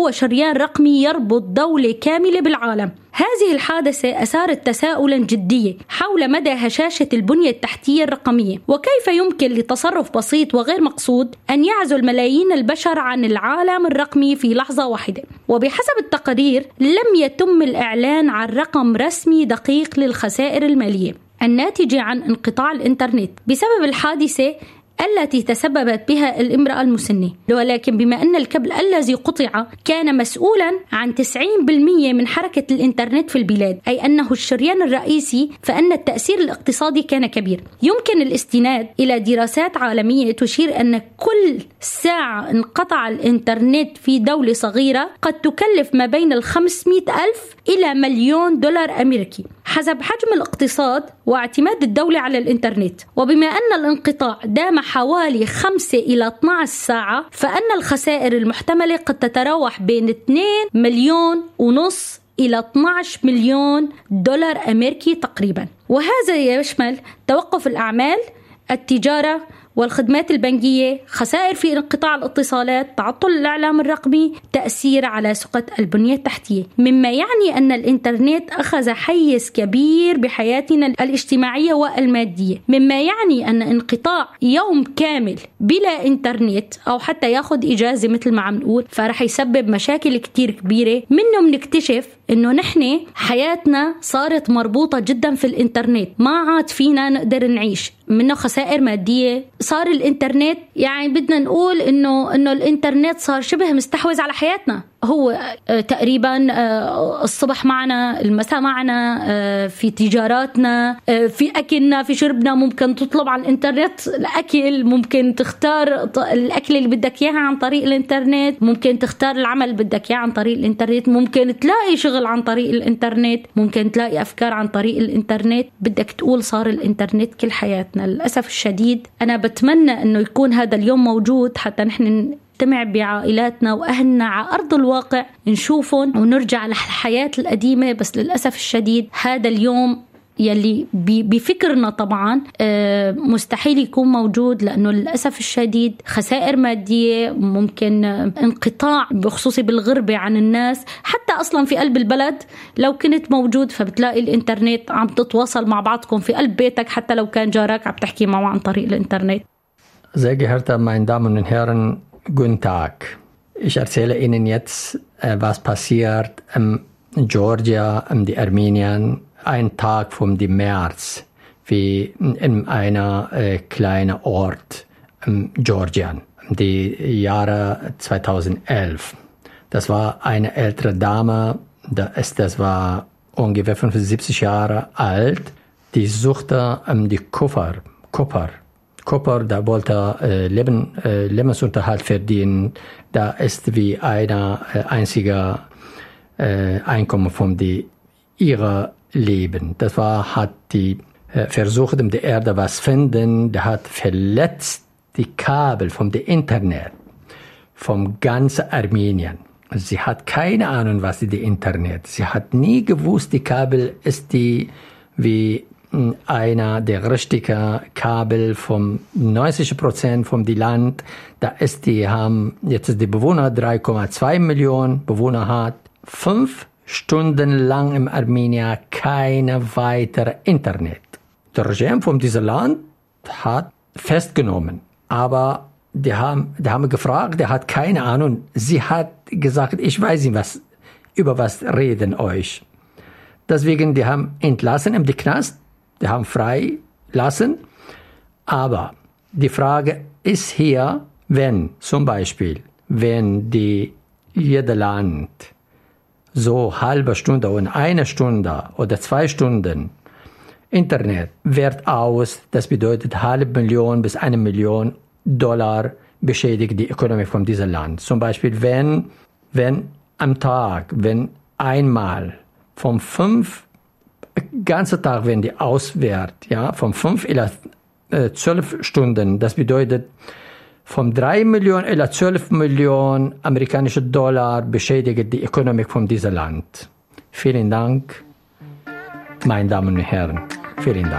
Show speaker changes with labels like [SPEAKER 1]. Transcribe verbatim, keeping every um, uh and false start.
[SPEAKER 1] هو شريان رقمي يربط دولة كاملة بالعالم. هذه الحادثة أثارت تساؤلا جديا حول مدى هشاشة البنية التحتية الرقمية، وكيف يمكن لتصرف بسيط وغير مقصود أن يعزل ملايين البشر عن العالم الرقمي في لحظة واحدة. وبحسب التقارير لم يتم الإعلان عن رقم رسمي دقيق للخسائر المالية الناتجة عن انقطاع الإنترنت بسبب الحادثة التي تسببت بها الامرأة المسنة، ولكن بما أن الكابل الذي قطع كان مسؤولا عن تسعين بالمئة من حركة الإنترنت في البلاد، أي أنه الشريان الرئيسي، فإن التأثير الاقتصادي كان كبير. يمكن الاستناد إلى دراسات عالمية تشير أن كل ساعة انقطع الإنترنت في دولة صغيرة قد تكلف ما بين الخمسمئة ألف إلى مليون دولار أمريكي حسب حجم الاقتصاد واعتماد الدولة على الإنترنت. وبما أن الانقطاع دام حوالي خمسة إلى اثنتي عشرة ساعة، فإن الخسائر المحتملة قد تتراوح بين اثنين مليون ونص إلى اثني عشر مليون دولار أمريكي تقريبا. وهذا يشمل توقف الأعمال، التجارة والخدمات البنكية، خسائر في انقطاع الاتصالات، تعطل الإعلام الرقمي، تأثير على سقط البنية التحتية، مما يعني أن الإنترنت أخذ حيز كبير بحياتنا الاجتماعية والمادية، مما يعني أن انقطاع يوم كامل بلا إنترنت أو حتى ياخد إجازة مثل ما عم نقول فرح يسبب مشاكل كتير كبيرة. منهم نكتشف إنه نحن حياتنا صارت مربوطة جدا في الإنترنت، ما عاد فينا نقدر نعيش، منه خسائر مادية. صار الإنترنت يعني بدنا نقول إنه إنه الإنترنت صار شبه مستحوذ على حياتنا. هو تقريبا الصبح معنا، المساء معنا، في تجاراتنا، في أكلنا، في شربنا. ممكن تطلب على الإنترنت الأكل، ممكن تختار الأكل اللي بدك إياه عن طريق الإنترنت، ممكن تختار العمل اللي بدك إياه عن طريق الإنترنت، ممكن تلاقي شغل عن طريق الإنترنت، ممكن تلاقي أفكار عن طريق الإنترنت. بدك تقول صار الإنترنت كل حياتنا. للأسف الشديد أنا بتمنى أنه يكون هذا اليوم موجود حتى نحن نجتمع بعائلاتنا وأهلنا على أرض الواقع، نشوفهم ونرجع للحياة القديمة. بس للأسف الشديد هذا اليوم يلي بفكرنا طبعا مستحيل يكون موجود، لأنه للأسف الشديد خسائر مادية، ممكن انقطاع بخصوصي بالغربة عن الناس. حتى أصلا في قلب البلد لو كنت موجود فبتلاقي الإنترنت عم تتواصل مع بعضكم في قلب بيتك، حتى لو كان جارك عم تحكي معه عن طريق الإنترنت.
[SPEAKER 2] Sehr geehrte meine Damen und Herren, guten Tag. Ich erzähle Ihnen jetzt, was passiert in Georgia, in die Armenien, ein Tag vom März, wie in einer äh, kleinen Ort in Georgia, die Jahre zweitausendelf. Das war eine ältere Dame, das, das war ungefähr fünfundsiebzig Jahre alt, die suchte um, die Koffer, Koffer. Kopper, da wollte äh, Leben, äh, Lebensunterhalt verdienen. Da ist wie eine äh, einzige äh, Einkommen von die ihrer Leben. Das war, hat die äh, versucht, um die Erde was finden. Der hat verletzt die Kabel vom der Internet, vom ganzen Armenien. Sie hat keine Ahnung, was ist die Internet. Sie hat nie gewusst, die Kabel ist die wie einer der richtige Kabel vom neunzig Prozent vom die Land. Da ist die haben jetzt die Bewohner drei Komma zwei Millionen Bewohner hat. Fünf Stunden lang im Armenien keine weitere Internet. Der Regime von diesem Land hat festgenommen, aber die haben, die haben gefragt, der hat keine Ahnung. Sie hat gesagt, ich weiß nicht was, über was reden euch. Deswegen, die haben entlassen im Knast. Die haben frei lassen, aber die Frage ist hier, wenn zum Beispiel, wenn die jeder Land so halbe Stunde und eine Stunde oder zwei Stunden Internet wird aus, das bedeutet halbe Million bis eine Million Dollar beschädigt die Ökonomie von diesem Land. Zum Beispiel, wenn, wenn am Tag, wenn einmal von fünf ganze Tag, wenn die auswährt, ja, von fünf oder zwölf Stunden, das bedeutet von drei Millionen oder zwölf Millionen amerikanische Dollar beschädigt die Ökonomie von diesem Land. Vielen Dank, meine Damen und Herren. Vielen Dank.